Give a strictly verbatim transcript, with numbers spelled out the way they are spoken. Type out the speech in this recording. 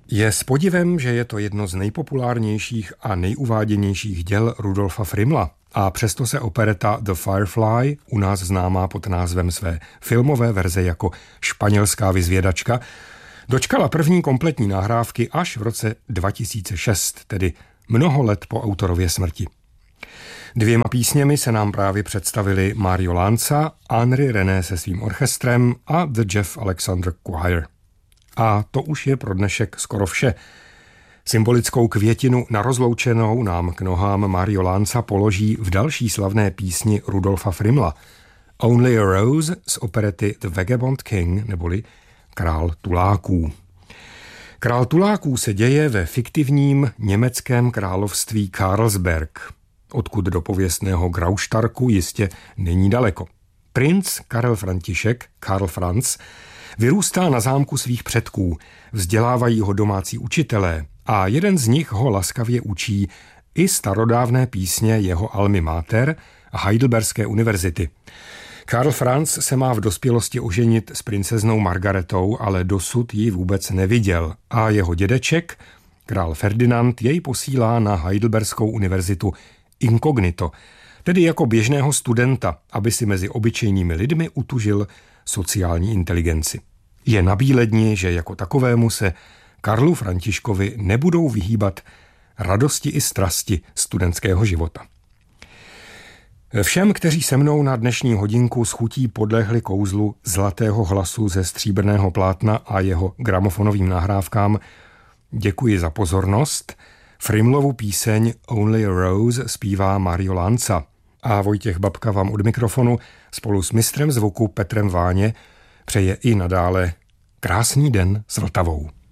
Je s podivem, že je to jedno z nejpopulárnějších a nejuváděnějších děl Rudolfa Frimla a přesto se opereta The Firefly, u nás známá pod názvem své filmové verze jako Španělská vyzvědačka, dočkala první kompletní nahrávky až v roce dva tisíce šest, tedy mnoho let po autorově smrti. Dvěma písněmi se nám právě představili Mario Lanza, Henri René se svým orchestrem a The Jeff Alexander Choir. A to už je pro dnešek skoro vše. Symbolickou květinu na rozloučenou nám k nohám Mario Lanza položí v další slavné písni Rudolfa Frimla Only a Rose z operety The Vagabond King, neboli Král tuláků. Král tuláků se děje ve fiktivním německém království Karlsberg, odkud do pověstného Graustarku jistě není daleko. Princ Karel František, Karl Franz, vyrůstá na zámku svých předků, vzdělávají ho domácí učitelé a jeden z nich ho laskavě učí i starodávné písně jeho almy mater a Heidelberské univerzity. Karl Franz se má v dospělosti oženit s princeznou Margaretou, ale dosud ji vůbec neviděl a jeho dědeček, král Ferdinand, jej posílá na Heidelberskou univerzitu inkognito, tedy jako běžného studenta, aby si mezi obyčejnými lidmi utužil sociální inteligenci. Je nabíledni, že jako takovému se Karlu Františkovi nebudou vyhýbat radosti i strasti studentského života. Všem, kteří se mnou na dnešní hodinku s chutí podlehli kouzlu zlatého hlasu ze stříbrného plátna a jeho gramofonovým nahrávkám, děkuji za pozornost. Frimlovu píseň Only a Rose zpívá Mario Lanza a Vojtěch Babka vám od mikrofonu spolu s mistrem zvuku Petrem Váně přeje i nadále krásný den s Vltavou.